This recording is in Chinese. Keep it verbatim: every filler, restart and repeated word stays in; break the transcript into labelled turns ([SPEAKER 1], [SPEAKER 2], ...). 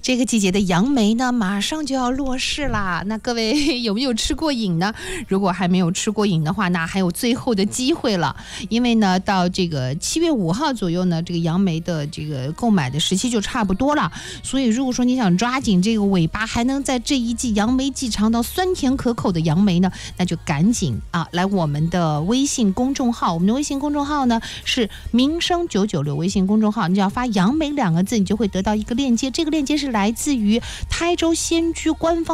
[SPEAKER 1] 这个季节的杨梅呢，马上就要落市啦。那各位有没有吃过瘾呢？如果还没有吃过瘾的话，那还有最后的机会了。因为呢，到这个七月五号左右呢，这个杨梅的这个购买的时期就差不多了。所以，如果说你想抓紧这个尾巴，还能在这一季杨梅季尝到酸甜可口的杨梅呢，那就赶紧啊，来我们的微信公众号。我们的微信公众号呢是民生九九六微信公众号，你只要发杨梅两个字，你就会得到一个链接。这个链接是来自于台州仙居官方